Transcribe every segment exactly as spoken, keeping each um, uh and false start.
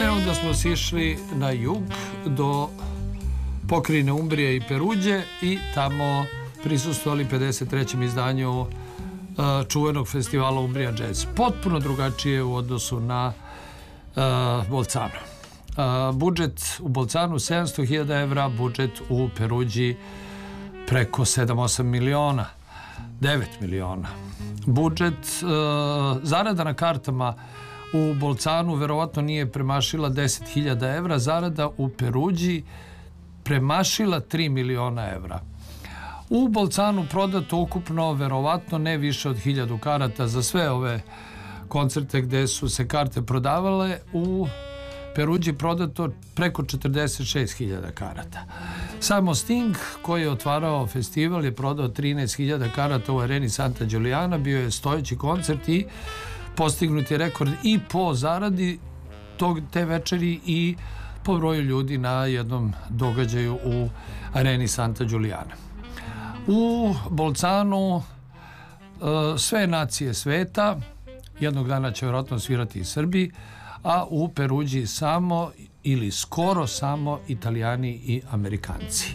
E, onda smo sišli na jug do pokrajine Umbrije i Peruđe i tamo prisustvovali pedeset trećem izdanju uh, čuvenog festivala Umbrija Jazz. Potpuno drugačije u odnosu na uh, Bolcano. Uh, budžet u Bolcanu sedamsto hiljada evra, budžet u Peruđi preko sedam osam miliona, devet miliona. Budžet, uh, zarada na kartama u Bolcanu verovatno nije premašila deset hiljada evra, zarada u Peruđi premašila tri miliona evra. U Bolcanu prodato ukupno verovatno ne više od hiljadu karata za sve ove koncerte gde su se karte prodavale. U Peruđi prodato preko četrdeset šest hiljada karata. Samo Sting, koji je otvarao festival, je prodao trinaest hiljada karata u areni Santa Giuliana, bio je stojeći koncert i postignuti rekord i po zaradi tog, te večeri i po broju ljudi na jednom događaju u areni Santa Giuliana. U Bolcanu sve nacije sveta, jednog dana će vjerojatno svirati i Srbi, a u Peruđi samo ili skoro samo Italijani i Amerikanci.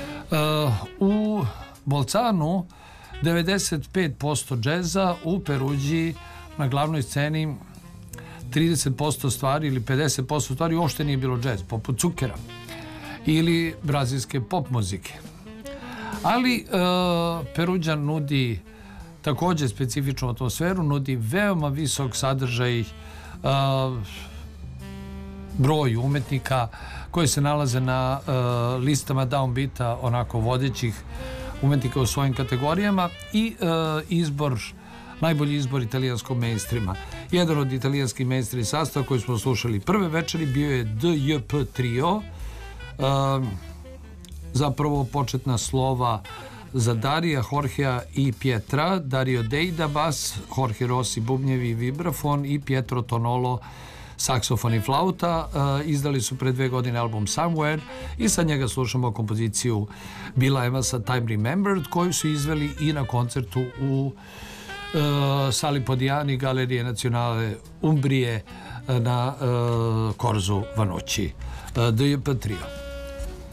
U Bolcanu devedeset pet posto džeza, u Peruđi na glavnoj sceni trideset posto stvari ili pedeset posto stvari uopšte nije bilo džez, poput Cukera ili brazilske pop muzike. Ali uh, Peruđan nudi takođe specifičnu atmosferu, nudi veoma visok sadržaj, uh, broj umetnika koji se nalaze na uh, listama downbeata, onako vodećih umetnika u svojim kategorijama i uh, izbor, najbolji izbor italijanskog mainstreama. Jedan od italijanskih mainstream sastava koji smo slušali prve večeri bio je D J P trio, uh, zapravo početna slova za Darija, Jorgea i Pietra, Dario Deida bas, Jorge Rossi bubnjevi i vibrafon i Pietro Tonolo saksofon i flauta. Uh, izdali su pre dve godine album Somewhere i sa njega slušamo kompoziciju Billa Evansa Time Remembered, koju su izveli i na koncertu u uh, Sali Podiani Galerije Nazionale Umbrije uh, na uh, Korzu Vanucci. uh, D J P trio.